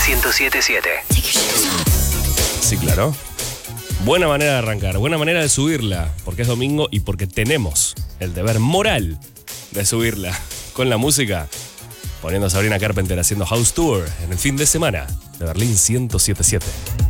107.7. Sí, claro. Buena manera de arrancar, buena manera de subirla, porque es domingo y porque tenemos el deber moral de subirla con la música, poniendo a Sabrina Carpenter haciendo House Tour en el fin de semana de Berlín 107.7.